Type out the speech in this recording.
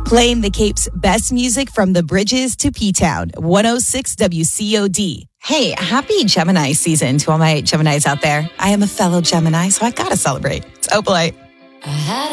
Playing the Cape's best music from the Bridges to P-Town, 106 WCOD. Hey, happy Gemini season to all my Geminis out there. I am a fellow Gemini, so I gotta celebrate. It's Opalite.